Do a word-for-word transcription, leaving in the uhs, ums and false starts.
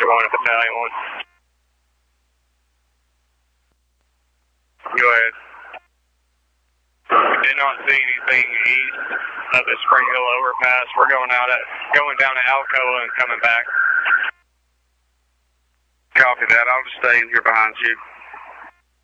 Roger one at Battalion one. Go ahead. Did not see anything east of the Spring Hill overpass. We're going out at going down to Alcoa and coming back. Copy that. I'll just stay in here behind you.